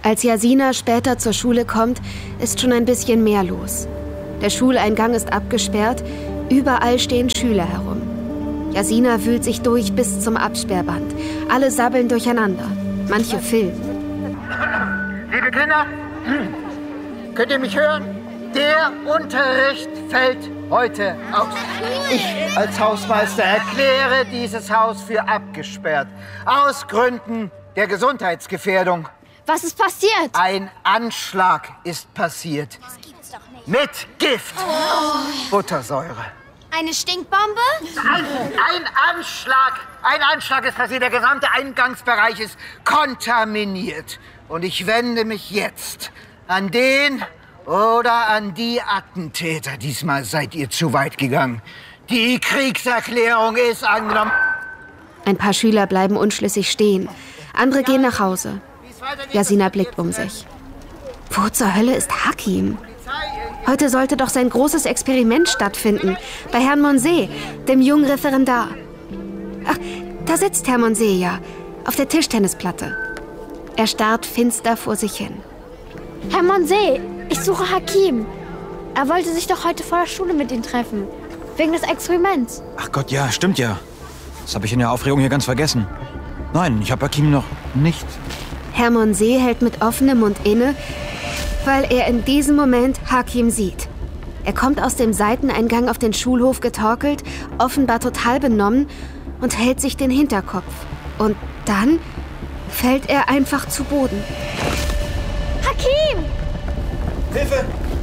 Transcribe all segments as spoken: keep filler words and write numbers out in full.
Als Jasina später zur Schule kommt, ist schon ein bisschen mehr los. Der Schuleingang ist abgesperrt, überall stehen Schüler herum. Jasina wühlt sich durch bis zum Absperrband. Alle sabbeln durcheinander. Manche filmen. Liebe Kinder, könnt ihr mich hören? Der Unterricht fällt heute aus. Ich als Hausmeister erkläre dieses Haus für abgesperrt. Aus Gründen der Gesundheitsgefährdung. Was ist passiert? Ein Anschlag ist passiert. Das gibt's doch nicht. Mit Gift. Oh. Buttersäure. Eine Stinkbombe? Ein, ein Anschlag. Ein Anschlag ist passiert. Der gesamte Eingangsbereich ist kontaminiert. Und ich wende mich jetzt an den oder an die Attentäter. Diesmal seid ihr zu weit gegangen. Die Kriegserklärung ist angenommen. Ein paar Schüler bleiben unschlüssig stehen. Andere gehen nach Hause. Jasina blickt um sich. Wo zur Hölle ist Hakim? Heute sollte doch sein großes Experiment stattfinden. Bei Herrn Monse, dem jungen Referendar. Ach, da sitzt Herr Monse ja. Auf der Tischtennisplatte. Er starrt finster vor sich hin. Herr Monse, ich suche Hakim. Er wollte sich doch heute vor der Schule mit Ihnen treffen. Wegen des Experiments. Ach Gott, ja, stimmt ja. Das habe ich in der Aufregung hier ganz vergessen. Nein, ich habe Hakim noch nicht. Herr Monse hält mit offenem Mund inne, weil er in diesem Moment Hakim sieht. Er kommt aus dem Seiteneingang auf den Schulhof getorkelt, offenbar total benommen und hält sich den Hinterkopf. Und dann fällt er einfach zu Boden. Hakim! Hilfe!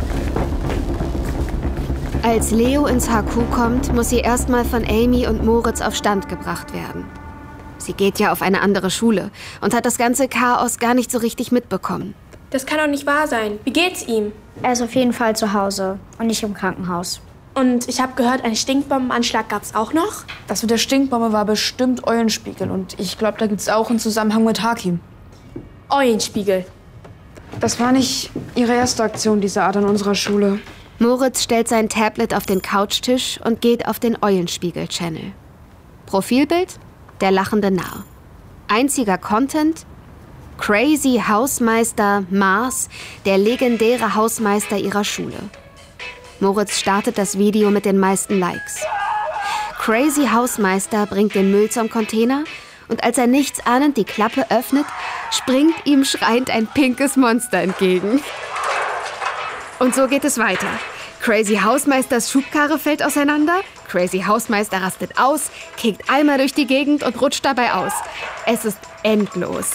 Als Leo ins H Q kommt, muss sie erstmal von Amy und Moritz auf Stand gebracht werden. Sie geht ja auf eine andere Schule und hat das ganze Chaos gar nicht so richtig mitbekommen. Das kann doch nicht wahr sein. Wie geht's ihm? Er ist auf jeden Fall zu Hause und nicht im Krankenhaus. Und ich habe gehört, einen Stinkbombenanschlag gab's auch noch? Das mit der Stinkbombe war bestimmt Eulenspiegel. Und ich glaube, da gibt's auch einen Zusammenhang mit Hakim. Eulenspiegel. Das war nicht ihre erste Aktion dieser Art an unserer Schule. Moritz stellt sein Tablet auf den Couchtisch und geht auf den Eulenspiegel-Channel. Profilbild? Der lachende Narr. Einziger Content? Crazy Hausmeister Mars, der legendäre Hausmeister ihrer Schule. Moritz startet das Video mit den meisten Likes. Crazy Hausmeister bringt den Müll zum Container und als er nichtsahnend die Klappe öffnet, springt ihm schreiend ein pinkes Monster entgegen. Und so geht es weiter. Crazy Hausmeisters Schubkarre fällt auseinander, Crazy Hausmeister rastet aus, kickt einmal durch die Gegend und rutscht dabei aus. Es ist endlos.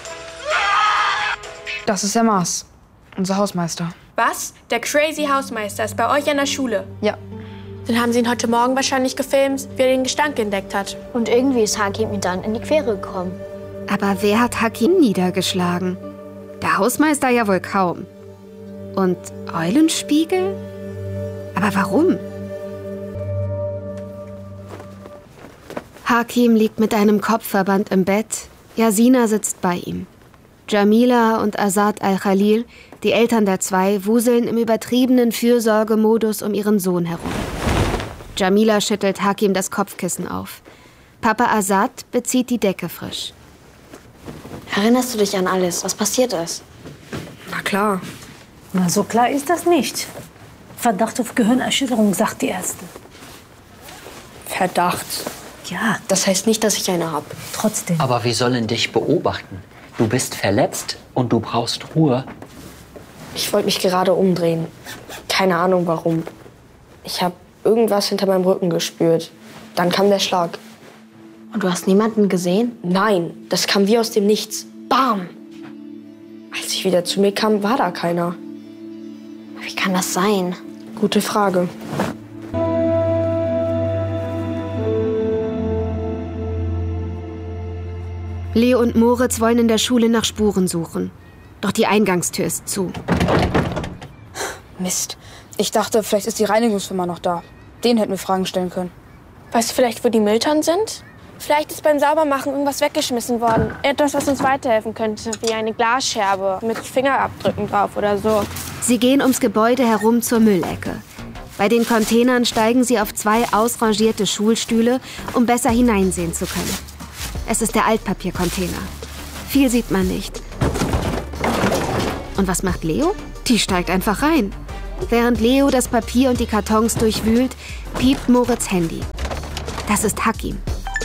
Das ist der Mars, unser Hausmeister. Was? Der Crazy Hausmeister ist bei euch an der Schule? Ja. Dann haben sie ihn heute Morgen wahrscheinlich gefilmt, wie er den Gestank entdeckt hat. Und irgendwie ist Hakim ihm dann in die Quere gekommen. Aber wer hat Hakim niedergeschlagen? Der Hausmeister ja wohl kaum. Und Eulenspiegel? Aber warum? Hakim liegt mit einem Kopfverband im Bett. Jasina sitzt bei ihm. Jamila und Azad al-Khalil, die Eltern der zwei, wuseln im übertriebenen Fürsorgemodus um ihren Sohn herum. Jamila schüttelt Hakim das Kopfkissen auf. Papa Azad bezieht die Decke frisch. Erinnerst du dich an alles, was passiert ist? Na klar. Na, so klar ist das nicht. Verdacht auf Gehirnerschütterung, sagt die Ärzte. Verdacht? Ja. Das heißt nicht, dass ich eine habe. Trotzdem. Aber wir sollen dich beobachten. Du bist verletzt und du brauchst Ruhe. Ich wollte mich gerade umdrehen. Keine Ahnung warum. Ich habe irgendwas hinter meinem Rücken gespürt. Dann kam der Schlag. Und du hast niemanden gesehen? Nein, das kam wie aus dem Nichts. Bam! Als ich wieder zu mir kam, war da keiner. Wie kann das sein? Gute Frage. Leo und Moritz wollen in der Schule nach Spuren suchen. Doch die Eingangstür ist zu. Mist. Ich dachte, vielleicht ist die Reinigungsfirma noch da. Den hätten wir Fragen stellen können. Weißt du vielleicht, wo die Mülltonnen sind? Vielleicht ist beim Saubermachen irgendwas weggeschmissen worden. Etwas, was uns weiterhelfen könnte, wie eine Glasscherbe mit Fingerabdrücken drauf oder so. Sie gehen ums Gebäude herum zur Müllecke. Bei den Containern steigen sie auf zwei ausrangierte Schulstühle, um besser hineinsehen zu können. Es ist der Altpapiercontainer. Viel sieht man nicht. Und was macht Leo? Die steigt einfach rein. Während Leo das Papier und die Kartons durchwühlt, piept Moritz Handy. Das ist Hakim.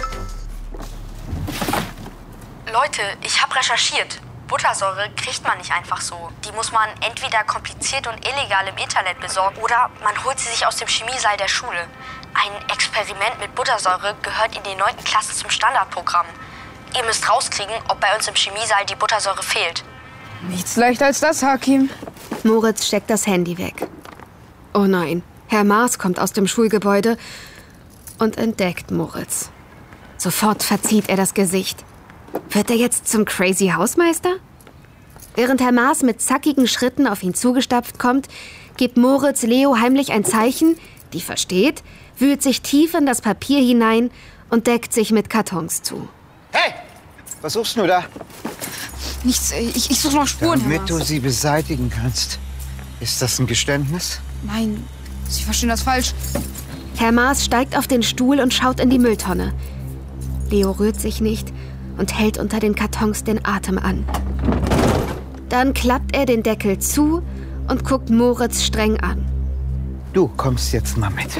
Leute, ich habe recherchiert. Buttersäure kriegt man nicht einfach so. Die muss man entweder kompliziert und illegal im Internet besorgen oder man holt sie sich aus dem Chemiesaal der Schule. Ein Experiment mit Buttersäure gehört in den neunten Klasse zum Standardprogramm. Ihr müsst rauskriegen, ob bei uns im Chemiesaal die Buttersäure fehlt. Nichts leichter als das, Hakim. Moritz steckt das Handy weg. Oh nein, Herr Maas kommt aus dem Schulgebäude und entdeckt Moritz. Sofort verzieht er das Gesicht. Wird er jetzt zum Crazy Hausmeister? Während Herr Maas mit zackigen Schritten auf ihn zugestapft kommt, gibt Moritz Leo heimlich ein Zeichen, die versteht, wühlt sich tief in das Papier hinein und deckt sich mit Kartons zu. Hey, was suchst du da? Nichts, ich, ich suche noch Spuren, Herr Damit du Maas. sie beseitigen kannst. Ist das ein Geständnis? Nein, Sie verstehen das falsch. Herr Maas steigt auf den Stuhl und schaut in die Mülltonne. Leo rührt sich nicht und hält unter den Kartons den Atem an. Dann klappt er den Deckel zu und guckt Moritz streng an. Du kommst jetzt mal mit.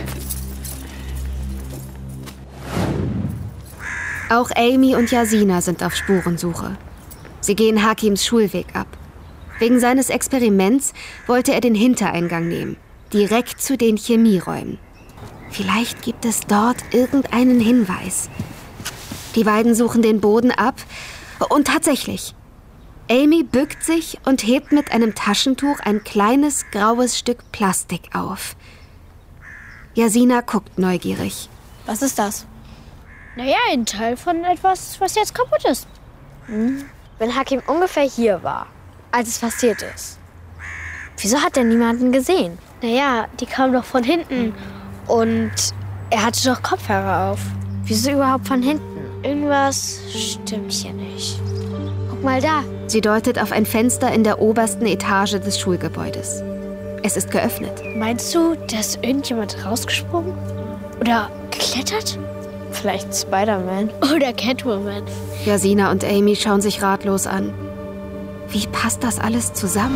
Auch Amy und Yasina sind auf Spurensuche. Sie gehen Hakims Schulweg ab. Wegen seines Experiments wollte er den Hintereingang nehmen, direkt zu den Chemieräumen. Vielleicht gibt es dort irgendeinen Hinweis. Die beiden suchen den Boden ab und tatsächlich. Amy bückt sich und hebt mit einem Taschentuch ein kleines graues Stück Plastik auf. Yasina guckt neugierig. Was ist das? Naja, ein Teil von etwas, was jetzt kaputt ist. Hm. Wenn Hakim ungefähr hier war, als es passiert ist, wieso hat er niemanden gesehen? Naja, die kamen doch von hinten und er hatte doch Kopfhörer auf. Wieso überhaupt von hinten? Irgendwas stimmt hier nicht. Guck mal da. Sie deutet auf ein Fenster in der obersten Etage des Schulgebäudes. Es ist geöffnet. Meinst du, da ist irgendjemand rausgesprungen? Oder geklettert? Vielleicht Spider-Man. Oder Catwoman. Yasina und Amy schauen sich ratlos an. Wie passt das alles zusammen?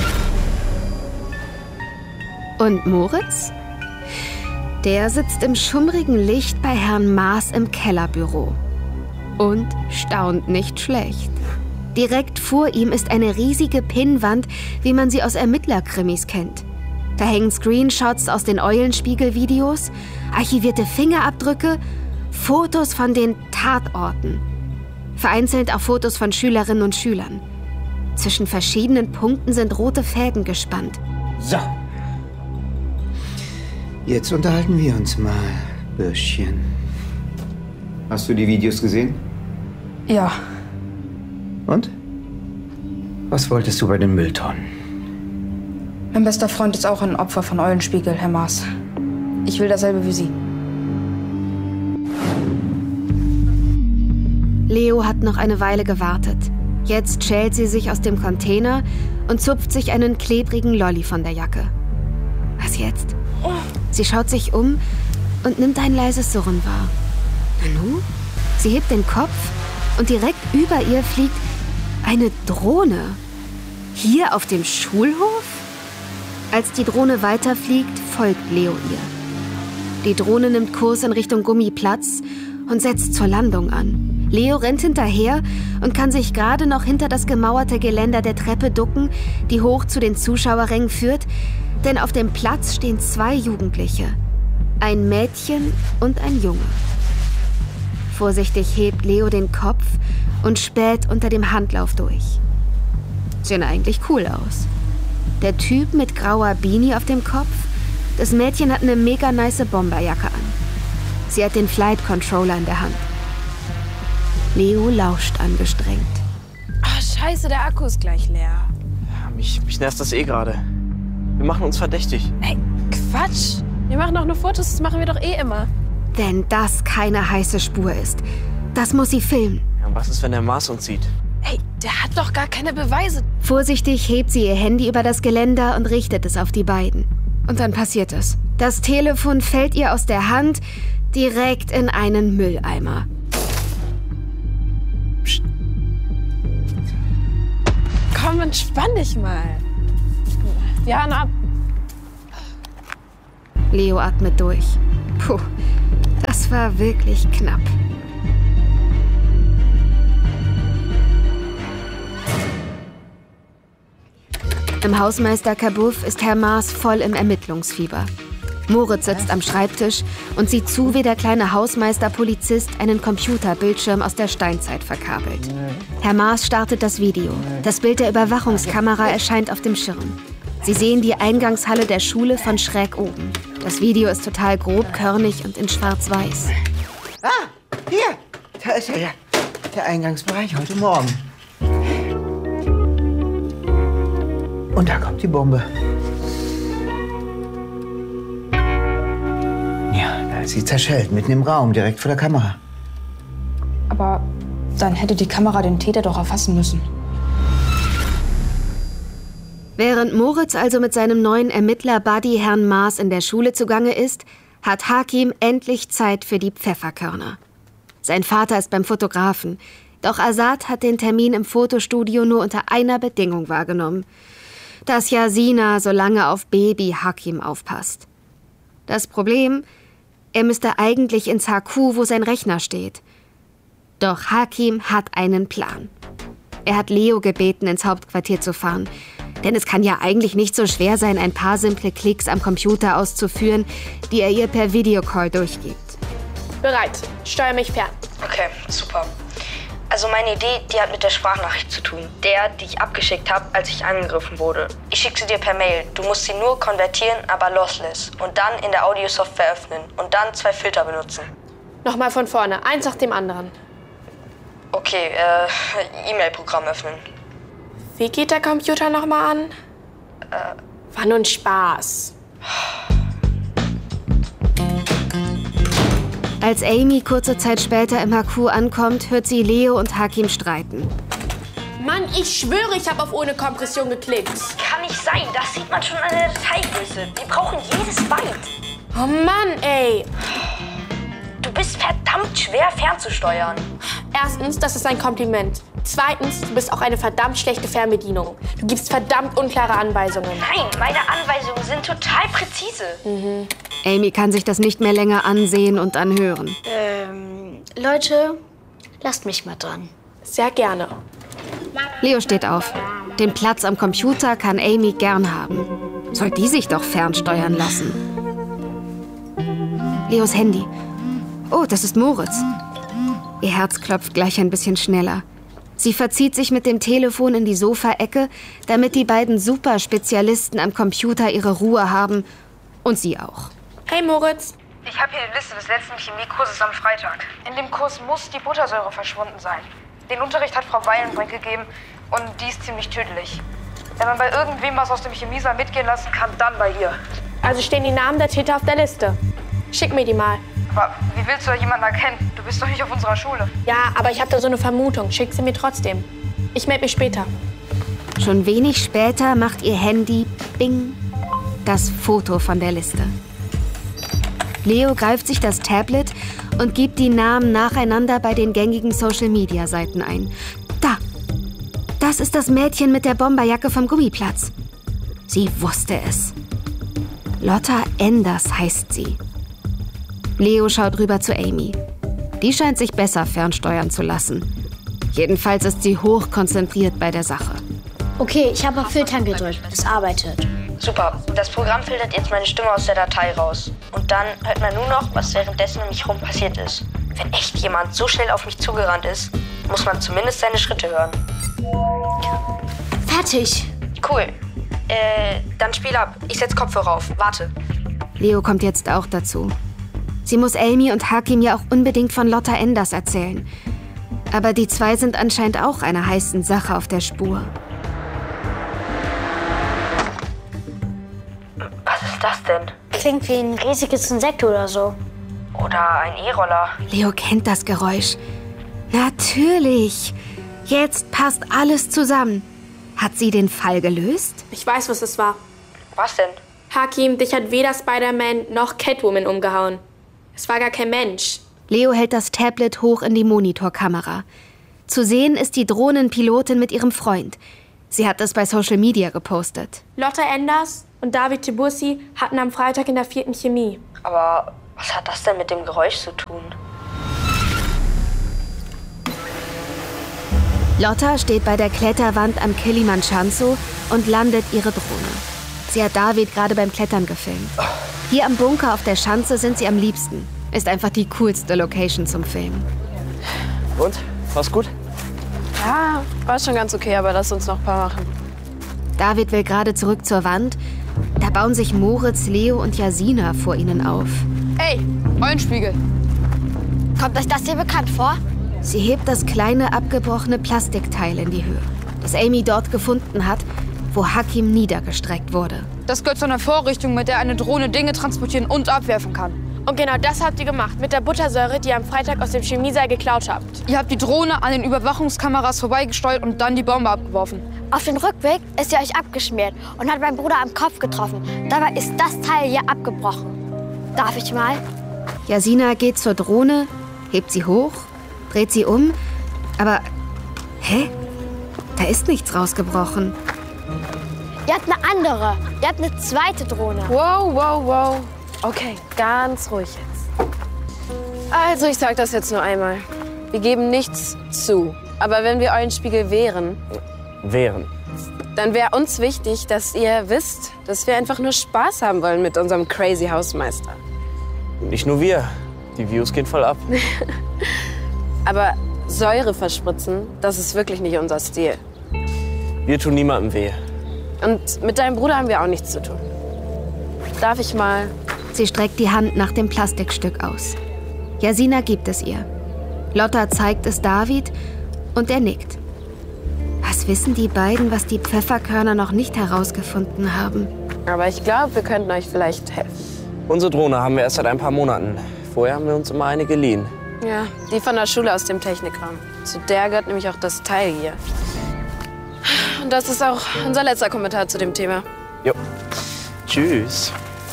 Und Moritz? Der sitzt im schummrigen Licht bei Herrn Maas im Kellerbüro. Und staunt nicht schlecht. Direkt vor ihm ist eine riesige Pinnwand, wie man sie aus Ermittlerkrimis kennt. Da hängen Screenshots aus den Eulenspiegel-Videos, archivierte Fingerabdrücke, Fotos von den Tatorten. Vereinzelt auch Fotos von Schülerinnen und Schülern. Zwischen verschiedenen Punkten sind rote Fäden gespannt. So. Jetzt unterhalten wir uns mal, Bürschchen. Hast du die Videos gesehen? Ja. Und? Was wolltest du bei den Mülltonnen? Mein bester Freund ist auch ein Opfer von Eulenspiegel, Herr Maas. Ich will dasselbe wie Sie. Leo hat noch eine Weile gewartet. Jetzt schält sie sich aus dem Container und zupft sich einen klebrigen Lolli von der Jacke. Was jetzt? Sie schaut sich um und nimmt ein leises Surren wahr. Nanu? Sie hebt den Kopf und direkt über ihr fliegt eine Drohne. Hier auf dem Schulhof? Als die Drohne weiterfliegt, folgt Leo ihr. Die Drohne nimmt Kurs in Richtung Gummiplatz und setzt zur Landung an. Leo rennt hinterher und kann sich gerade noch hinter das gemauerte Geländer der Treppe ducken, die hoch zu den Zuschauerrängen führt, denn auf dem Platz stehen zwei Jugendliche. Ein Mädchen und ein Junge. Vorsichtig hebt Leo den Kopf und späht unter dem Handlauf durch. Sehen eigentlich cool aus. Der Typ mit grauer Beanie auf dem Kopf, das Mädchen hat eine mega nice Bomberjacke an. Sie hat den Flight Controller in der Hand. Leo lauscht angestrengt. Ah, scheiße, der Akku ist gleich leer. Ja, mich, mich nervt das eh gerade. Wir machen uns verdächtig. Ey, Quatsch. Wir machen doch nur Fotos, das machen wir doch eh immer. Wenn das keine heiße Spur ist, das muss sie filmen. Ja, was ist, wenn der Maas uns sieht? Ey, der hat doch gar keine Beweise. Vorsichtig hebt sie ihr Handy über das Geländer und richtet es auf die beiden. Und dann passiert es. Das Telefon fällt ihr aus der Hand direkt in einen Mülleimer. Komm entspann dich mal. Wir hauen ab. Leo atmet durch. Puh, das war wirklich knapp. Im Hausmeister Kabuff ist Herr Maas voll im Ermittlungsfieber. Moritz sitzt am Schreibtisch und sieht zu, wie der kleine Hausmeister-Polizist einen Computerbildschirm aus der Steinzeit verkabelt. Herr Maas startet das Video. Das Bild der Überwachungskamera erscheint auf dem Schirm. Sie sehen die Eingangshalle der Schule von schräg oben. Das Video ist total grobkörnig und in schwarz-weiß. Ah, hier, da ist ja der, der Eingangsbereich heute Morgen. Und da kommt die Bombe. Ja, da ist sie zerschellt, mitten im Raum, direkt vor der Kamera. Aber dann hätte die Kamera den Täter doch erfassen müssen. Während Moritz also mit seinem neuen Ermittler-Buddy Herrn Maas in der Schule zugange ist, hat Hakim endlich Zeit für die Pfefferkörner. Sein Vater ist beim Fotografen, doch Azad hat den Termin im Fotostudio nur unter einer Bedingung wahrgenommen: dass Yasina so lange auf Baby Hakim aufpasst. Das Problem: er müsste eigentlich ins H Q, wo sein Rechner steht. Doch Hakim hat einen Plan. Er hat Leo gebeten, ins Hauptquartier zu fahren. Denn es kann ja eigentlich nicht so schwer sein, ein paar simple Klicks am Computer auszuführen, die er ihr per Videocall durchgibt. Bereit. Steuer mich fern. Okay, super. Also meine Idee, die hat mit der Sprachnachricht zu tun. Der, die ich abgeschickt habe, als ich angegriffen wurde. Ich schicke sie dir per Mail. Du musst sie nur konvertieren, aber lossless. Und dann in der Audiosoftware öffnen. Und dann zwei Filter benutzen. Nochmal von vorne. Eins nach dem anderen. Okay, äh, E-Mail-Programm öffnen. Wie geht der Computer nochmal an? Äh, war nur ein Spaß. Als Amy kurze Zeit später im H Q ankommt, hört sie Leo und Hakim streiten. Mann, ich schwöre, ich habe auf ohne Kompression geklickt. Kann nicht sein, das sieht man schon an der Dateigröße. Wir brauchen jedes Byte. Oh Mann, ey. Du bist verdammt schwer fernzusteuern. Erstens, das ist ein Kompliment. Zweitens, du bist auch eine verdammt schlechte Fernbedienung. Du gibst verdammt unklare Anweisungen. Nein, meine Anweisungen sind total präzise. Mhm. Amy kann sich das nicht mehr länger ansehen und anhören. Ähm, Leute, lasst mich mal dran. Sehr gerne. Leo steht auf. Den Platz am Computer kann Amy gern haben. Soll die sich doch fernsteuern lassen. Leos Handy. Oh, das ist Moritz. Ihr Herz klopft gleich ein bisschen schneller. Sie verzieht sich mit dem Telefon in die Sofaecke, damit die beiden Superspezialisten am Computer ihre Ruhe haben. Und sie auch. Hey Moritz. Ich habe hier die Liste des letzten Chemiekurses am Freitag. In dem Kurs muss die Buttersäure verschwunden sein. Den Unterricht hat Frau Weilenbrink gegeben und die ist ziemlich tödlich. Wenn man bei irgendwem was aus dem Chemiesaal mitgehen lassen kann, dann bei ihr. Also stehen die Namen der Täter auf der Liste. Schick mir die mal. Aber wie willst du da jemanden erkennen? Du bist doch nicht auf unserer Schule. Ja, aber ich habe da so eine Vermutung. Schick sie mir trotzdem. Ich melde mich später. Schon wenig später macht ihr Handy Bing das Foto von der Liste. Leo greift sich das Tablet und gibt die Namen nacheinander bei den gängigen Social-Media-Seiten ein. Da! Das ist das Mädchen mit der Bomberjacke vom Gummiplatz. Sie wusste es. Lotta Enders heißt sie. Leo schaut rüber zu Amy. Die scheint sich besser fernsteuern zu lassen. Jedenfalls ist sie hochkonzentriert bei der Sache. Okay, ich habe auf Filtern gedrückt. Es arbeitet. Super. Das Programm filtert jetzt meine Stimme aus der Datei raus. Und dann hört man nur noch, was währenddessen um mich herum passiert ist. Wenn echt jemand so schnell auf mich zugerannt ist, muss man zumindest seine Schritte hören. Fertig. Cool. Äh, dann spiel ab. Ich setz Kopfhörer auf. Warte. Leo kommt jetzt auch dazu. Sie muss Amy und Hakim ja auch unbedingt von Lotta Enders erzählen. Aber die zwei sind anscheinend auch einer heißen Sache auf der Spur. Was ist das denn? Klingt wie ein riesiges Insekt oder so. Oder ein E-Roller. Leo kennt das Geräusch. Natürlich. Jetzt passt alles zusammen. Hat sie den Fall gelöst? Ich weiß, was es war. Was denn? Hakim, dich hat weder Spider-Man noch Catwoman umgehauen. Es war gar kein Mensch. Leo hält das Tablet hoch in die Monitorkamera. Zu sehen ist die Drohnenpilotin mit ihrem Freund. Sie hat es bei Social Media gepostet. Lotta Enders und David Tibursi hatten am Freitag in der vierten Chemie. Aber was hat das denn mit dem Geräusch zu tun? Lotta steht bei der Kletterwand am Kilimanjaro und landet ihre Drohne. Sie hat David gerade beim Klettern gefilmt. Hier am Bunker auf der Schanze sind sie am liebsten. Ist einfach die coolste Location zum Filmen. Und? War's gut? Ja, war schon ganz okay, aber lass uns noch ein paar machen. David will gerade zurück zur Wand. Da bauen sich Moritz, Leo und Jasina vor ihnen auf. Ey, Eulenspiegel. Kommt euch das hier bekannt vor? Sie hebt das kleine, abgebrochene Plastikteil in die Höhe, das Amy dort gefunden hat, wo Hakim niedergestreckt wurde. Das gehört zu einer Vorrichtung, mit der eine Drohne Dinge transportieren und abwerfen kann. Und genau das habt ihr gemacht, mit der Buttersäure, die ihr am Freitag aus dem Chemiesaal geklaut habt. Ihr habt die Drohne an den Überwachungskameras vorbeigesteuert und dann die Bombe abgeworfen. Auf dem Rückweg ist sie euch abgeschmiert und hat meinen Bruder am Kopf getroffen. Dabei ist das Teil hier abgebrochen. Darf ich mal? Jasina geht zur Drohne, hebt sie hoch, dreht sie um, aber hä? Da ist nichts rausgebrochen. Ihr habt eine andere. Ihr habt eine zweite Drohne. Wow, wow, wow. Okay, ganz ruhig jetzt. Also, ich sag das jetzt nur einmal. Wir geben nichts zu. Aber wenn wir Eulenspiegel wären, Wären. dann wäre uns wichtig, dass ihr wisst, dass wir einfach nur Spaß haben wollen mit unserem crazy Hausmeister. Nicht nur wir. Die Views gehen voll ab. Aber Säure verspritzen, das ist wirklich nicht unser Stil. Wir tun niemandem weh. Und mit deinem Bruder haben wir auch nichts zu tun. Darf ich mal? Sie streckt die Hand nach dem Plastikstück aus. Jasina gibt es ihr. Lotta zeigt es David und er nickt. Was wissen die beiden, was die Pfefferkörner noch nicht herausgefunden haben? Aber ich glaube, wir könnten euch vielleicht helfen. Unsere Drohne haben wir erst seit ein paar Monaten. Vorher haben wir uns immer eine geliehen. Ja, die von der Schule aus dem Technikraum. Zu der gehört nämlich auch das Teil hier. Und das ist auch unser letzter Kommentar zu dem Thema. Jo. Tschüss.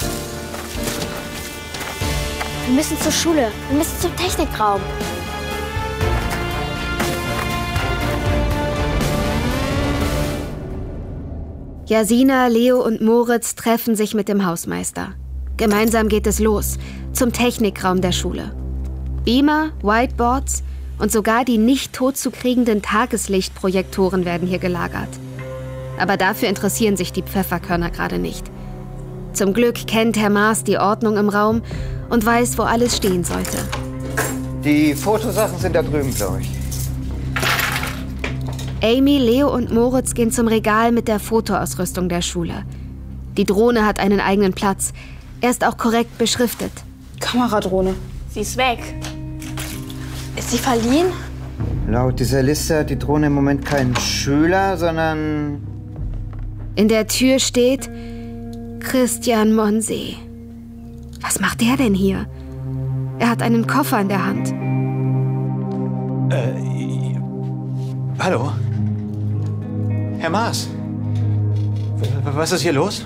Wir müssen zur Schule. Wir müssen zum Technikraum. Jasina, Leo und Moritz treffen sich mit dem Hausmeister. Gemeinsam geht es los, zum Technikraum der Schule. Beamer, Whiteboards und sogar die nicht totzukriegenden Tageslichtprojektoren werden hier gelagert. Aber dafür interessieren sich die Pfefferkörner gerade nicht. Zum Glück kennt Herr Maas die Ordnung im Raum und weiß, wo alles stehen sollte. Die Fotosachen sind da drüben, glaube ich. Amy, Leo und Moritz gehen zum Regal mit der Fotoausrüstung der Schule. Die Drohne hat einen eigenen Platz. Er ist auch korrekt beschriftet. Kameradrohne. Sie ist weg. Ist sie verliehen? Laut dieser Liste hat die Drohne im Moment keinen Schüler, sondern... In der Tür steht Christian Monsee. Was macht der denn hier? Er hat einen Koffer in der Hand. Äh, hallo? Herr Maas? Was ist hier los?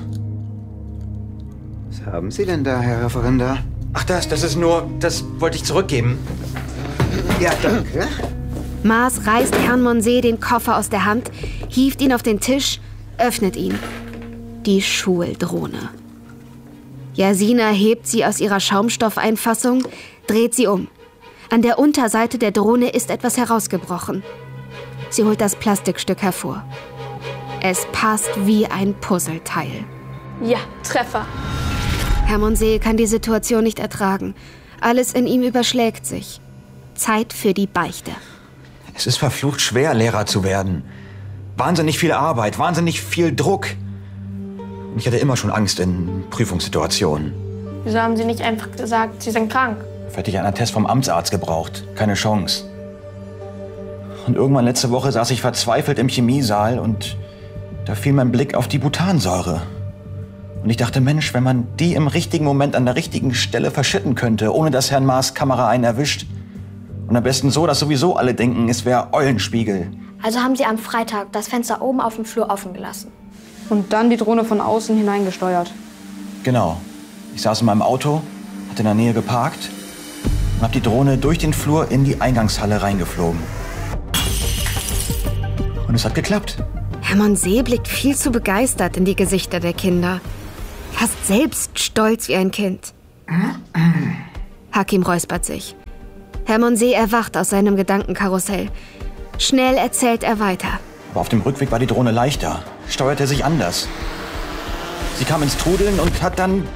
Was haben Sie denn da, Herr Referendar? Ach, das, das ist nur, das wollte ich zurückgeben. Ja, danke. Maas reißt Herrn Monsee den Koffer aus der Hand, hieft ihn auf den Tisch, öffnet ihn. Die Schuldrohne. Jasina hebt sie aus ihrer Schaumstoffeinfassung, dreht sie um. An der Unterseite der Drohne ist etwas herausgebrochen. Sie holt das Plastikstück hervor. Es passt wie ein Puzzleteil. Ja, Treffer. Herr Monsee kann die Situation nicht ertragen. Alles in ihm überschlägt sich. Zeit für die Beichte. Es ist verflucht schwer, Lehrer zu werden. Wahnsinnig viel Arbeit, wahnsinnig viel Druck. Und ich hatte immer schon Angst in Prüfungssituationen. Wieso haben Sie nicht einfach gesagt, Sie sind krank? Hätte ich einen Attest vom Amtsarzt gebraucht. Keine Chance. Und irgendwann letzte Woche saß ich verzweifelt im Chemiesaal und da fiel mein Blick auf die Butansäure. Und ich dachte, Mensch, wenn man die im richtigen Moment an der richtigen Stelle verschütten könnte, ohne dass Herrn Maas Kamera einen erwischt. Und am besten so, dass sowieso alle denken, es wäre Eulenspiegel. Also haben Sie am Freitag das Fenster oben auf dem Flur offen gelassen. Und dann die Drohne von außen hineingesteuert. Genau. Ich saß in meinem Auto, hatte in der Nähe geparkt und habe die Drohne durch den Flur in die Eingangshalle reingeflogen. Und es hat geklappt. Hermann See blickt viel zu begeistert in die Gesichter der Kinder. Fast selbst stolz wie ein Kind. Hakim räuspert sich. Hermann See erwacht aus seinem Gedankenkarussell. Schnell erzählt er weiter. Aber auf dem Rückweg war die Drohne leichter, steuerte sich anders. Sie kam ins Trudeln und hat dann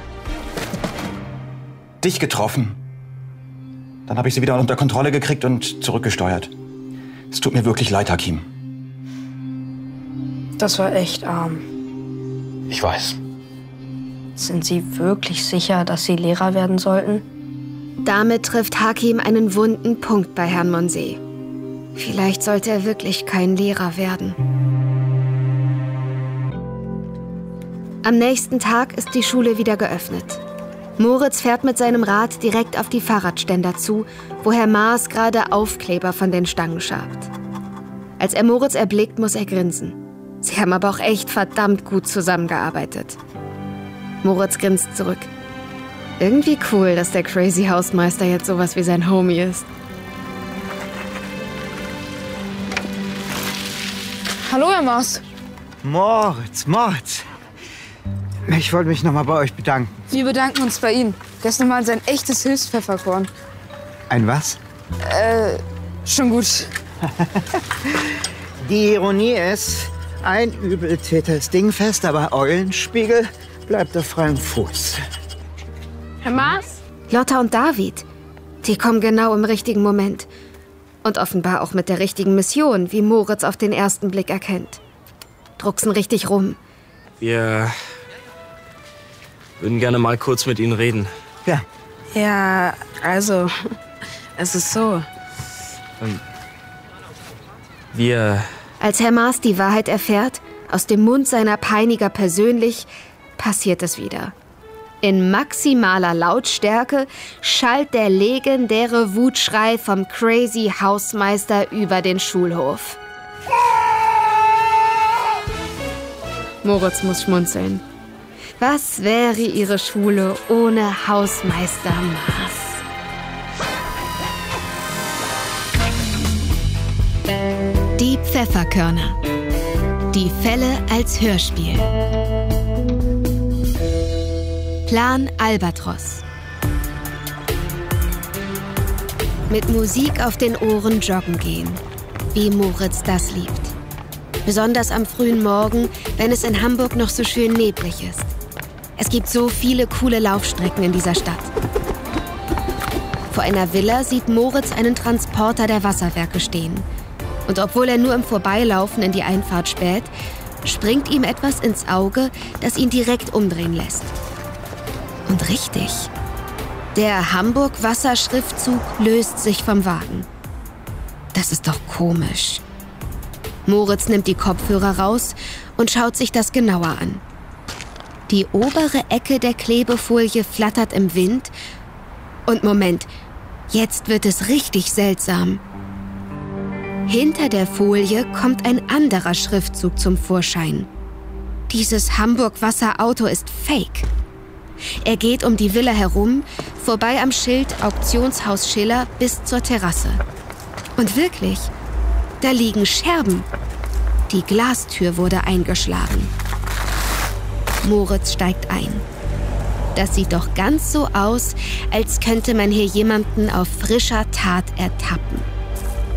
dich getroffen. Dann habe ich sie wieder unter Kontrolle gekriegt und zurückgesteuert. Es tut mir wirklich leid, Hakim. Das war echt arm. Ich weiß. Sind Sie wirklich sicher, dass Sie Lehrer werden sollten? Damit trifft Hakim einen wunden Punkt bei Hermann See. Vielleicht sollte er wirklich kein Lehrer werden. Am nächsten Tag ist die Schule wieder geöffnet. Moritz fährt mit seinem Rad direkt auf die Fahrradständer zu, wo Herr Maas gerade Aufkleber von den Stangen schabt. Als er Moritz erblickt, muss er grinsen. Sie haben aber auch echt verdammt gut zusammengearbeitet. Moritz grinst zurück. Irgendwie cool, dass der Crazy Hausmeister jetzt sowas wie sein Homie ist. Hallo, Herr Maas. Moritz, Moritz. Ich wollte mich noch mal bei euch bedanken. Wir bedanken uns bei Ihnen. Gestern war ein echtes Hilfspfefferkorn. Ein was? Äh, schon gut. Die Ironie ist, ein Übeltäter ist dingfest, aber Eulenspiegel bleibt auf freiem Fuß. Herr Maas? Lotta und David, die kommen genau im richtigen Moment. Und offenbar auch mit der richtigen Mission, wie Moritz auf den ersten Blick erkennt. Drucksen richtig rum. Wir würden gerne mal kurz mit Ihnen reden. Ja. Ja, also, es ist so. Wir... Als Herr Maas die Wahrheit erfährt, aus dem Mund seiner Peiniger persönlich, passiert es wieder. In maximaler Lautstärke schallt der legendäre Wutschrei vom Crazy Hausmeister über den Schulhof. Moritz muss schmunzeln. Was wäre ihre Schule ohne Hausmeister Maas? Die Pfefferkörner. Die Fälle als Hörspiel. Plan Albatros. Mit Musik auf den Ohren joggen gehen. Wie Moritz das liebt. Besonders am frühen Morgen, wenn es in Hamburg noch so schön neblig ist. Es gibt so viele coole Laufstrecken in dieser Stadt. Vor einer Villa sieht Moritz einen Transporter der Wasserwerke stehen. Und obwohl er nur im Vorbeilaufen in die Einfahrt späht, springt ihm etwas ins Auge, das ihn direkt umdrehen lässt. Und richtig. Der Hamburg-Wasserschriftzug löst sich vom Wagen. Das ist doch komisch. Moritz nimmt die Kopfhörer raus und schaut sich das genauer an. Die obere Ecke der Klebefolie flattert im Wind. Und Moment, jetzt wird es richtig seltsam. Hinter der Folie kommt ein anderer Schriftzug zum Vorschein. Dieses Hamburg-Wasser-Auto ist fake. Er geht um die Villa herum, vorbei am Schild Auktionshaus Schiller bis zur Terrasse. Und wirklich, da liegen Scherben. Die Glastür wurde eingeschlagen. Moritz steigt ein. Das sieht doch ganz so aus, als könnte man hier jemanden auf frischer Tat ertappen.